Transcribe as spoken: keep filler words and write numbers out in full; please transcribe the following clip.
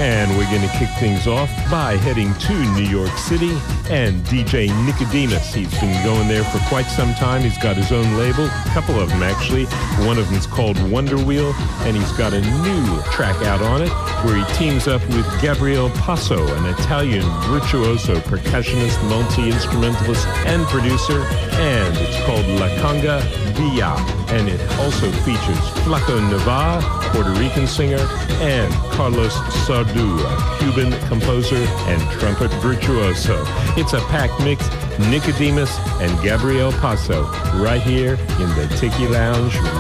And we're going to kick things off by heading to New York City and D J Nicodemus. He's been going there for quite some time. He's got his own label, a couple of them actually. One of them's called Wonder Wheel, and he's got a new track out on it where he teams up with Gabriel Passo, an Italian virtuoso percussionist, multi-instrumentalist, and producer, and it's called La Conga Villa, and it also features Flaco Navarre, Puerto Rican singer, and Carlos Sardu, a Cuban composer and trumpet virtuoso. It's a packed mix. Nicodemus and Gabriel Passo right here in the Tiki Lounge